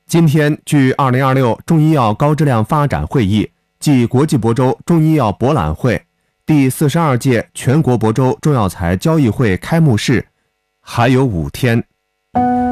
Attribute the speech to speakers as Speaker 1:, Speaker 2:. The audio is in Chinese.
Speaker 1: 今天距2026中医药高质量发展会议暨国际亳州中医药博览会第42届全国亳州中药材交易会开幕式还有5天。